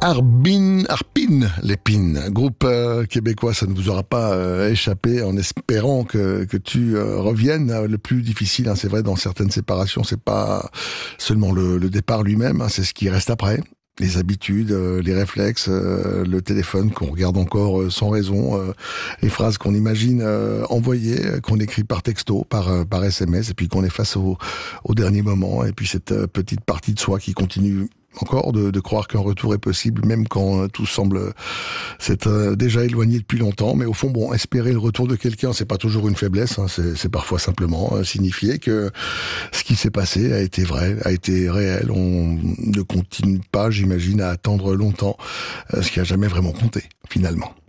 Harpin Lépine, groupe québécois, ça ne vous aura pas échappé, en espérant que tu reviennes. Le plus difficile, c'est vrai, dans certaines séparations, c'est pas seulement le départ lui-même, c'est ce qui reste après. Les habitudes, les réflexes, le téléphone qu'on regarde encore sans raison, les phrases qu'on imagine envoyer, qu'on écrit par texto, par SMS, et puis qu'on efface au dernier moment, et puis cette petite partie de soi qui continue encore de croire qu'un retour est possible, même quand tout semble s'être déjà éloigné depuis longtemps. Mais au fond, espérer le retour de quelqu'un, c'est pas toujours une faiblesse, c'est parfois simplement signifier que ce qui s'est passé a été vrai, a été réel. On ne continue pas, j'imagine, à attendre longtemps ce qui a jamais vraiment compté, finalement.